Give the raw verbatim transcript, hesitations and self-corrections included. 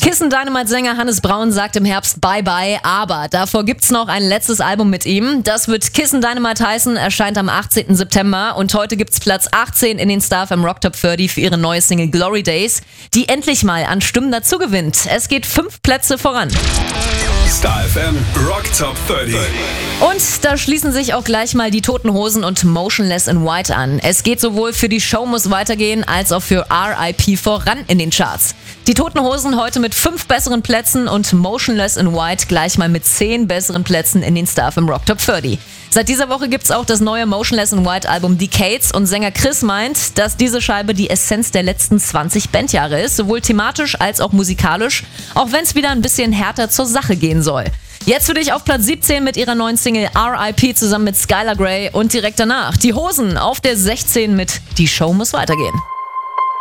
Kissen Dynamite-Sänger Hannes Braun sagt im Herbst Bye-Bye, aber davor gibt's noch ein letztes Album mit ihm. Das wird Kissen Dynamite heißen, erscheint am achtzehnten September und heute gibt's Platz achtzehn in den Star F M Rock Top dreißig für ihre neue Single Glory Days, die endlich mal an Stimmen dazu gewinnt. Es geht fünf Plätze voran. Star F M Rock Top dreißig. Und da schließen sich auch gleich mal die Toten Hosen und Motionless in White an. Es geht sowohl für Die Show muss weitergehen als auch für R I P voran in den Charts. Die Toten Hosen heute mit fünf besseren Plätzen und Motionless in White gleich mal mit zehn besseren Plätzen in den Star F M Rock Top dreißig. Seit dieser Woche gibt's auch das neue Motionless in White Album Decades und Sänger Chris meint, dass diese Scheibe die Essenz der letzten zwanzig Bandjahre ist, sowohl thematisch als auch musikalisch, auch wenn es wieder ein bisschen härter zur Sache gehen soll. Jetzt für dich auf Platz siebzehn mit ihrer neuen Single R I P zusammen mit Skylar Grey und direkt danach die Hosen auf der sechzehn mit Die Show muss weitergehen.